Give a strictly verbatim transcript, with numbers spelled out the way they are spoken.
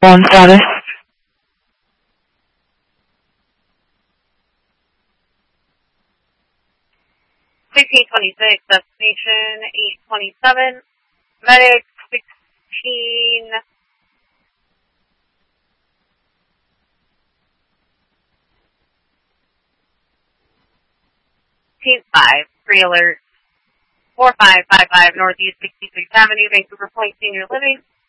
One status. sixteen twenty-six, destination eight twenty-seven, medic sixteen, team five, free alert, four five five five Northeast sixty-sixth Avenue, Vancouver Point Senior Living.